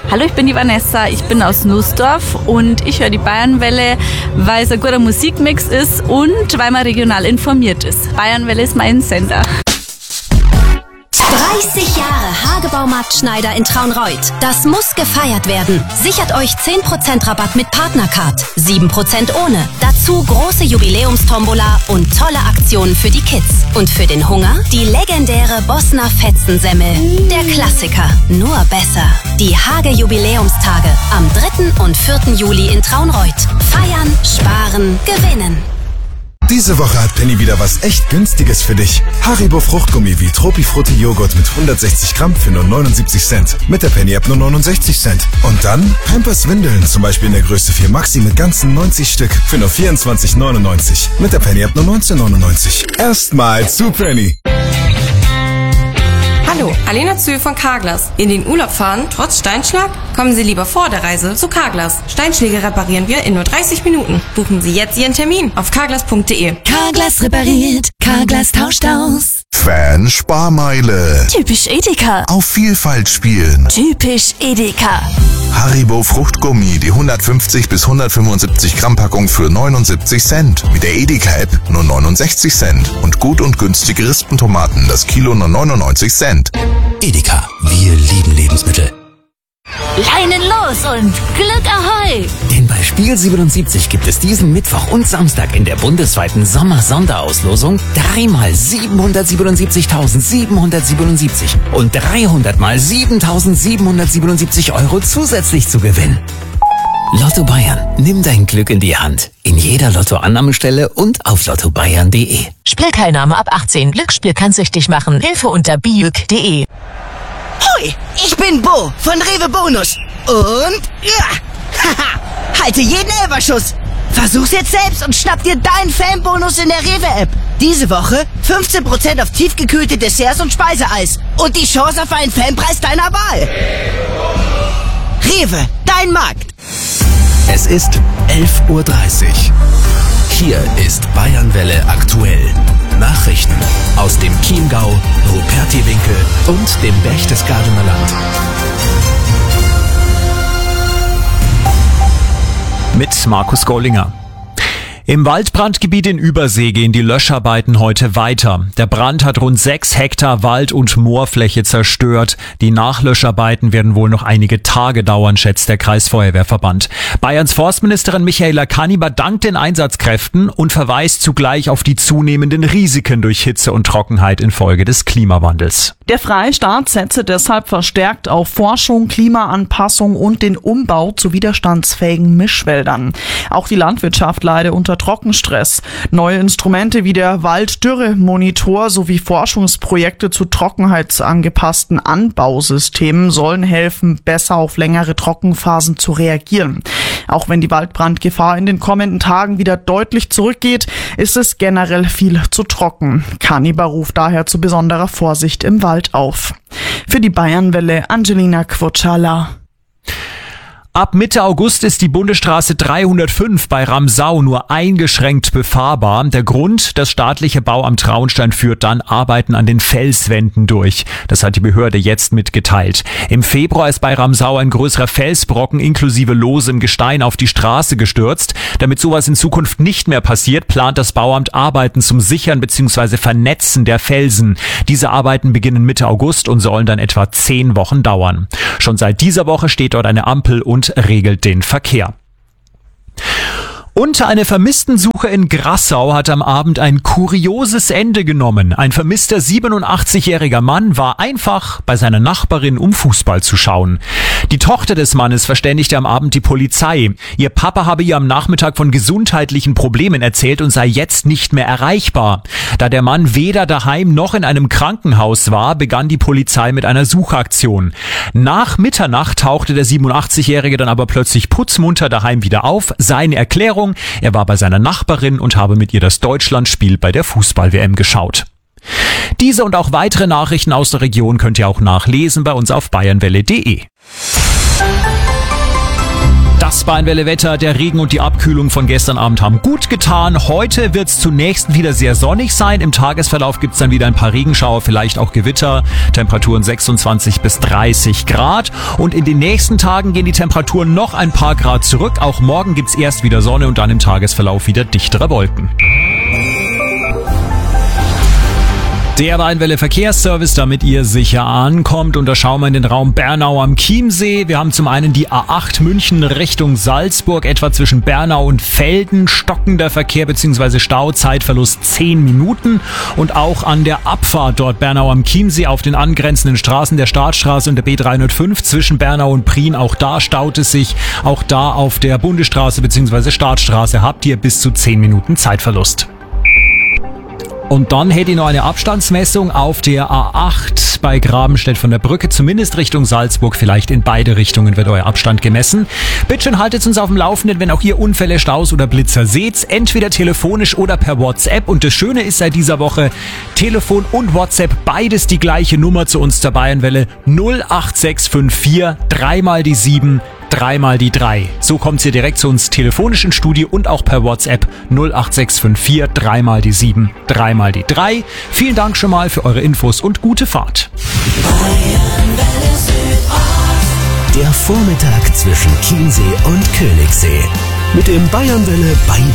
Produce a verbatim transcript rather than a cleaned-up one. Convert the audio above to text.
Hallo, ich bin die Vanessa, ich bin aus Nussdorf und ich höre die Bayernwelle, weil es ein guter Musikmix ist und weil man regional informiert ist. Bayernwelle ist mein Sender. dreißig Jahre Hagebaumarkt Schneider in Traunreut. Das muss gefeiert werden. Sichert euch zehn Prozent Rabatt mit Partnercard, sieben Prozent ohne. Dazu große Jubiläumstombola und tolle Aktionen für die Kids. Und für den Hunger die legendäre Bossner Fetzensemmel. Der Klassiker, nur besser. Die Hage Jubiläumstage am dritten und vierten Juli in Traunreut. Feiern, sparen, gewinnen. Diese Woche hat Penny wieder was echt Günstiges für dich. Haribo Fruchtgummi wie Tropifrutti Joghurt mit hundertsechzig Gramm für nur neunundsiebzig Cent. Mit der Penny App nur neunundsechzig Cent. Und dann Pampers Windeln, zum Beispiel in der Größe vier Maxi mit ganzen neunzig Stück für nur vierundzwanzig neunundneunzig. Mit der Penny App nur neunzehn neunundneunzig. Erstmal zu Penny. Hallo, Alena Zühl von Carglass. In den Urlaub fahren, trotz Steinschlag? Kommen Sie lieber vor der Reise zu Carglass. Steinschläge reparieren wir in nur dreißig Minuten. Buchen Sie jetzt Ihren Termin auf carglass punkt de. Carglass repariert, Carglass tauscht aus. Fan Sparmeile. Typisch Edeka. Auf Vielfalt spielen. Typisch Edeka. Haribo Fruchtgummi, die hundertfünfzig bis hundertfünfundsiebzig Gramm Packung für neunundsiebzig Cent. Mit der Edeka-App nur neunundsechzig Cent. Und gut und günstige Rispentomaten, das Kilo nur neunundneunzig Cent. Edeka, wir lieben Lebensmittel. Leinen los und Glück Ahoi! Denn bei Spiel siebenundsiebzig gibt es diesen Mittwoch und Samstag in der bundesweiten Sommer-Sonderauslosung dreimal siebenhundertsiebenundsiebzigtausendsiebenhundertsiebenundsiebzig und dreihundert mal siebentausendsiebenhundertsiebenundsiebzig Euro zusätzlich zu gewinnen. Lotto Bayern, nimm dein Glück in die Hand. In jeder Lottoannahmestelle und auf lotto bayern punkt de. Spielteilnahme ab achtzehn. Glücksspiel kann süchtig machen. Hilfe unter biüg punkt de. Hoi, ich bin Bo von Rewe Bonus. Und ja, haha, halte jeden Elberschuss. Versuch's jetzt selbst und schnapp dir deinen Fanbonus in der Rewe-App. Diese Woche fünfzehn Prozent auf tiefgekühlte Desserts und Speiseeis. Und die Chance auf einen Fanpreis deiner Wahl. Rewe, dein Markt. Es ist elf Uhr dreißig. Hier ist Bayernwelle aktuell. Nachrichten aus dem Chiemgau, Rupertiwinkel und dem Berchtesgadener Land. Mit Markus Gollinger. Im Waldbrandgebiet in Übersee gehen die Löscharbeiten heute weiter. Der Brand hat rund sechs Hektar Wald- und Moorfläche zerstört. Die Nachlöscharbeiten werden wohl noch einige Tage dauern, schätzt der Kreisfeuerwehrverband. Bayerns Forstministerin Michaela Kanniber dankt den Einsatzkräften und verweist zugleich auf die zunehmenden Risiken durch Hitze und Trockenheit infolge des Klimawandels. Der Freistaat setze deshalb verstärkt auf Forschung, Klimaanpassung und den Umbau zu widerstandsfähigen Mischwäldern. Auch die Landwirtschaft leide unter Trockenstress. Neue Instrumente wie der Walddürremonitor sowie Forschungsprojekte zu trockenheitsangepassten Anbausystemen sollen helfen, besser auf längere Trockenphasen zu reagieren. Auch wenn die Waldbrandgefahr in den kommenden Tagen wieder deutlich zurückgeht, ist es generell viel zu trocken. Kanniber ruft daher zu besonderer Vorsicht im Wald auf. Für die Bayernwelle Angelina Quotschala. Ab Mitte August ist die Bundesstraße dreihundertfünf bei Ramsau nur eingeschränkt befahrbar. Der Grund, das staatliche Bauamt Traunstein führt dann Arbeiten an den Felswänden durch. Das hat die Behörde jetzt mitgeteilt. Im Februar ist bei Ramsau ein größerer Felsbrocken inklusive losem Gestein auf die Straße gestürzt. Damit sowas in Zukunft nicht mehr passiert, plant das Bauamt Arbeiten zum Sichern bzw. Vernetzen der Felsen. Diese Arbeiten beginnen Mitte August und sollen dann etwa zehn Wochen dauern. Schon seit dieser Woche steht dort eine Ampel und regelt den Verkehr. Und eine Vermisstensuche in Grassau hat am Abend ein kurioses Ende genommen. Ein vermisster siebenundachtzigjähriger Mann war einfach bei seiner Nachbarin, um Fußball zu schauen. Die Tochter des Mannes verständigte am Abend die Polizei. Ihr Papa habe ihr am Nachmittag von gesundheitlichen Problemen erzählt und sei jetzt nicht mehr erreichbar. Da der Mann weder daheim noch in einem Krankenhaus war, begann die Polizei mit einer Suchaktion. Nach Mitternacht tauchte der siebenundachtzigjährige dann aber plötzlich putzmunter daheim wieder auf. Seine Erklärung: Er war bei seiner Nachbarin und habe mit ihr das Deutschlandspiel bei der Fußball-W M geschaut. Diese und auch weitere Nachrichten aus der Region könnt ihr auch nachlesen bei uns auf bayernwelle punkt de. Das Bayernwelle-Wetter, der Regen und die Abkühlung von gestern Abend haben gut getan. Heute wird es zunächst wieder sehr sonnig sein. Im Tagesverlauf gibt es dann wieder ein paar Regenschauer, vielleicht auch Gewitter. Temperaturen sechsundzwanzig bis dreißig Grad. Und in den nächsten Tagen gehen die Temperaturen noch ein paar Grad zurück. Auch morgen gibt es erst wieder Sonne und dann im Tagesverlauf wieder dichtere Wolken. Der Bayernwelle Verkehrsservice, damit ihr sicher ankommt. Und da schauen wir in den Raum Bernau am Chiemsee. Wir haben zum einen die A acht München Richtung Salzburg, etwa zwischen Bernau und Velden. Stockender Verkehr bzw. Stau, Zeitverlust zehn Minuten. Und auch an der Abfahrt dort Bernau am Chiemsee auf den angrenzenden Straßen der Startstraße und der B dreihundertfünf zwischen Bernau und Prien. Auch da staut es sich. Auch da auf der Bundesstraße bzw. Startstraße habt ihr bis zu zehn Minuten Zeitverlust. Und dann hätte ich noch eine Abstandsmessung auf der A acht bei Grabenstedt von der Brücke, zumindest Richtung Salzburg, vielleicht in beide Richtungen wird euer Abstand gemessen. Bitte schön, haltet uns auf dem Laufenden, wenn auch ihr Unfälle, Staus oder Blitzer seht, entweder telefonisch oder per WhatsApp. Und das Schöne ist seit dieser Woche, Telefon und WhatsApp, beides die gleiche Nummer zu uns zur Bayernwelle, null acht sechs fünf vier, dreimal die sieben, dreimal die drei. So kommt ihr direkt zu uns telefonisch ins Studio und auch per WhatsApp null acht sechs fünf vier, dreimal die sieben, dreimal die drei. Vielen Dank schon mal für eure Infos und gute Fahrt. Der Vormittag zwischen Chiemsee und Königssee. Mit dem Bayernwelle Beide